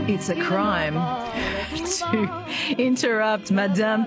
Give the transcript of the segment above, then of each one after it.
It's a crime to interrupt Madame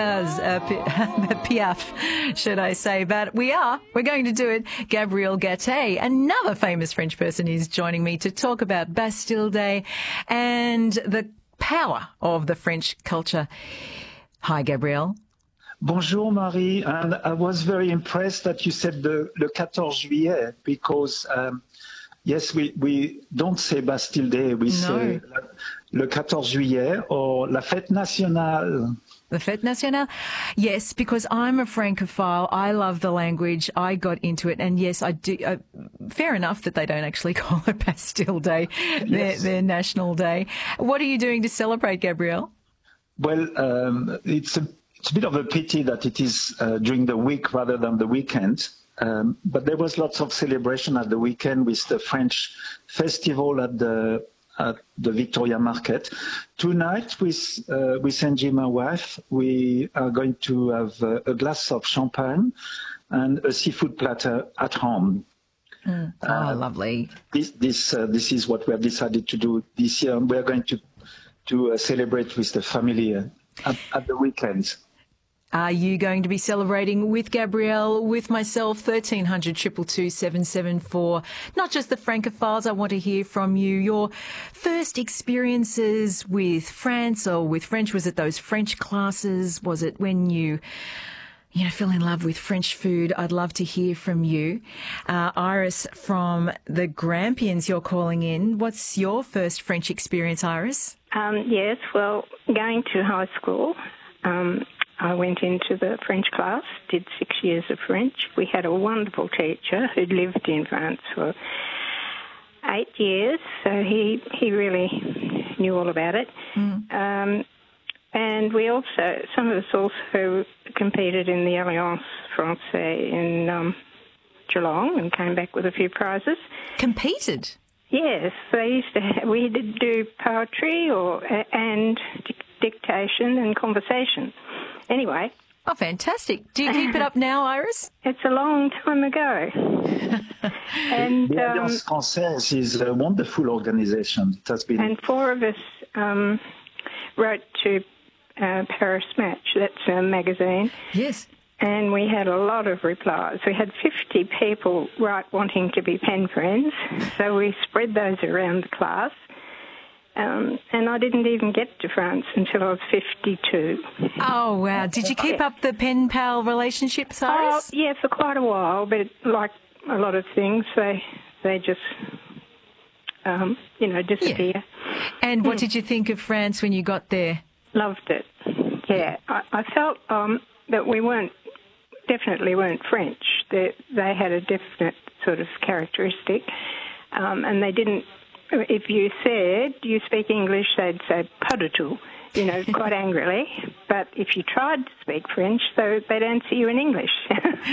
Piaf, should I say. But we're going to do it. Gabrielle Gaté, another famous French person, is joining me to talk about Bastille Day and the power of the French culture. Hi, Gabrielle. Bonjour, Marie. And I was very impressed that you said le 14 juillet because, yes, we don't say Bastille Day. We say le 14 juillet or la Fête Nationale. The Fête Nationale? Yes, because I'm a Francophile. I love the language. I got into it. And yes, I do. Fair enough that they don't actually call it Bastille Day, their national day. What are you doing to celebrate, Gabrielle? Well, it's a bit of a pity that it is during the week rather than the weekend. But there was lots of celebration at the weekend with the French festival at the Victoria Market. Tonight, with Angie, my wife, we are going to have a glass of champagne and a seafood platter at home. Lovely. This is what we have decided to do this year. We are going to celebrate with the family at the weekends. Are you going to be celebrating with Gabrielle, with myself? 1300 222 774. Not just the Francophiles. I want to hear from you. Your first experiences with France or with French, was it those French classes? Was it when you fell in love with French food? I'd love to hear from you. Iris from the Grampians, you're calling in. What's your first French experience, Iris? Yes, well, going to high school, I went into the French class, did 6 years of French. We had a wonderful teacher who'd lived in France for 8 years, so he really knew all about it. And we also, some of us also competed in the Alliance Française in Geelong and came back with a few prizes. Competed? Yes, we did do poetry and dictation and conversation. Anyway. Oh, fantastic. Do you keep it up now, Iris? It's a long time ago. And the Alliance Française is a wonderful organization. It has been. And 4 of us wrote to Paris Match, that's a magazine. Yes. And we had a lot of replies. We had 50 people wanting to be pen friends, so we spread those around the class. And I didn't even get to France until I was 52. Oh, wow. Did you keep up the pen-pal relationship, Iris? Oh, yeah, for quite a while, but like a lot of things, they just, disappear. Yeah. And what did you think of France when you got there? Loved it, yeah. I felt that we definitely weren't French. They had a definite sort of characteristic, and they didn't. If you said you speak English, they'd say pas du tout, quite angrily. But if you tried to speak French, they'd answer you in English.